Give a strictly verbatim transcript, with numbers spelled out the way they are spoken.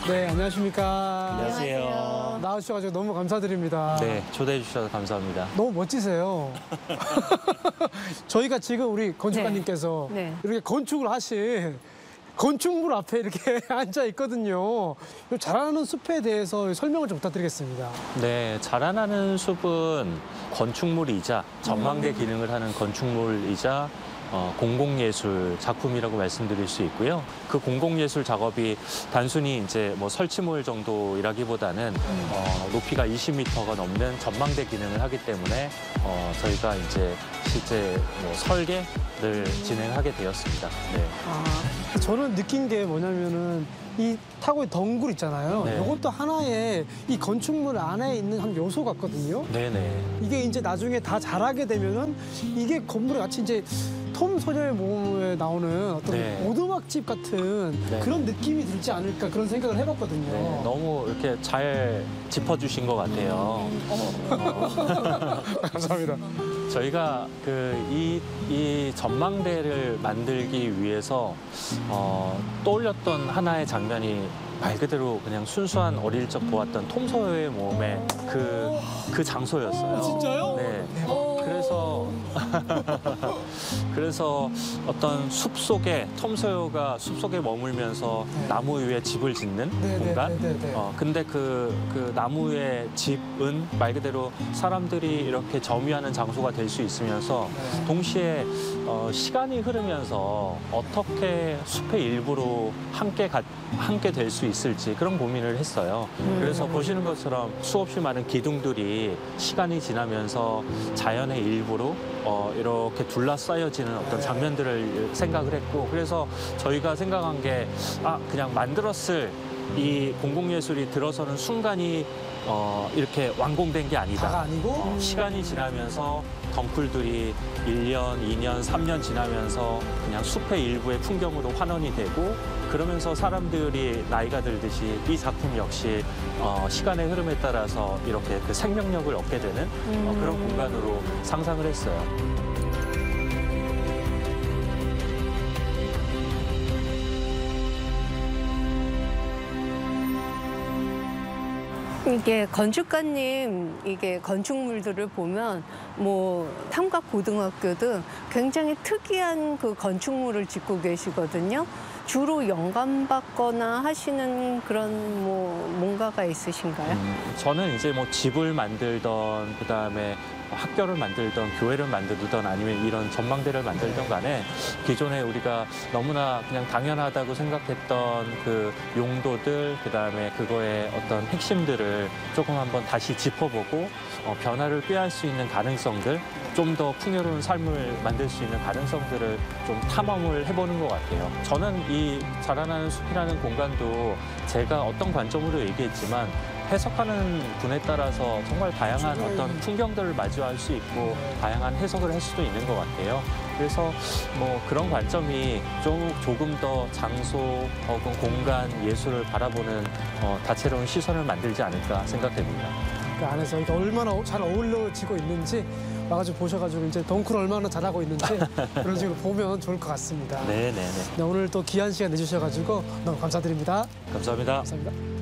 네, 안녕하십니까. 안녕하세요. 나와주셔가지고 너무 감사드립니다. 네, 초대해 주셔서 감사합니다. 너무 멋지세요. 저희가 지금 우리 건축가님께서 네. 네. 이렇게 건축을 하신 건축물 앞에 이렇게 앉아 있거든요. 이 자라나는 숲에 대해서 설명을 좀 부탁드리겠습니다. 네, 자라나는 숲은 건축물이자 전망대 기능을 하는 건축물이자 어, 공공예술 작품이라고 말씀드릴 수 있고요. 그 공공예술 작업이 단순히 이제 뭐 설치물 정도이라기보다는 어, 높이가 이십 미터가 넘는 전망대 기능을 하기 때문에 어, 저희가 이제 실제 뭐 설계를 진행하게 되었습니다. 네. 아, 저는 느낀 게 뭐냐면은 이 타고의 덩굴 있잖아요. 네. 이것도 하나의 이 건축물 안에 있는 한 요소 같거든요. 네네. 이게 이제 나중에 다 자라게 되면은 이게 건물에 같이 이제 톰 소녀의 몸에 나오는 어떤 네. 오두막집 같은 네. 그런 느낌이 들지 않을까 그런 생각을 해봤거든요. 네, 너무 이렇게 잘 짚어주신 것 같아요. 감사합니다. 저희가 그 이 이 전망대를 만들기 위해서 어, 떠올렸던 하나의 장면이 말 그대로 그냥 순수한 어릴 적 보았던 톰 소여의 몸의 그, 그 장소였어요. 진짜요? 네. 그래서 그래서 어떤 숲 속에 톰 소여가 숲 속에 머물면서 네. 나무 위에 집을 짓는 네, 네, 공간. 네, 네, 네. 어, 근데 그, 그 나무의 집은 말 그대로 사람들이 이렇게 점유하는 장소가 될 수 있으면서 네. 동시에 어, 시간이 흐르면서 어떻게 숲의 일부로 함께 가, 함께 될 수 있을지 그런 고민을 했어요. 그래서 보시는 것처럼 수없이 많은 기둥들이 시간이 지나면서 자연의 일부로 어, 이렇게 둘러싸여지는 어떤 장면들을 생각을 했고, 그래서 저희가 생각한 게 아, 그냥 만들었을 이 공공예술이 들어서는 순간이 어, 이렇게 완공된 게 아니다. 다가 아니고 어, 시간이 지나면서 덩굴들이 일 년, 이 년, 삼 년 지나면서 그냥 숲의 일부의 풍경으로 환원이 되고, 그러면서 사람들이 나이가 들듯이 이 작품 역시 어, 시간의 흐름에 따라서 이렇게 그 생명력을 얻게 되는 어, 그런 공간으로 상상을 했어요. 이게 건축가님 이게 건축물들을 보면 뭐 삼각고등학교도 굉장히 특이한 그 건축물을 짓고 계시거든요. 주로 영감받거나 하시는 그런 뭐 뭔가가 있으신가요? 음, 저는 이제 뭐 집을 만들던, 그 다음에 학교를 만들던, 교회를 만들던, 아니면 이런 전망대를 만들던 간에 기존에 우리가 너무나 그냥 당연하다고 생각했던 그 용도들, 그 다음에 그거의 어떤 핵심들을 조금 한번 다시 짚어보고 어, 변화를 꾀할 수 있는 가능성들, 좀 더 풍요로운 삶을 만들 수 있는 가능성들을 좀 탐험을 해보는 것 같아요. 저는 이 자라나는 숲이라는 공간도 제가 어떤 관점으로 얘기했지만 해석하는 분에 따라서 정말 다양한 어떤 풍경들을 마주할 수 있고 다양한 해석을 할 수도 있는 것 같아요. 그래서 뭐 그런 관점이 좀 조금 더 장소 혹은 공간 예술을 바라보는 어, 다채로운 시선을 만들지 않을까 생각됩니다. 그 안에서 이게 얼마나 잘 어울려지고 있는지 와가지고 보셔가지고 이제 덩굴 얼마나 잘하고 있는지 그런 식으로 보면 좋을 것 같습니다. 네네네. 네, 오늘 또 귀한 시간 내주셔가지고 너무 감사드립니다. 감사합니다. 감사합니다.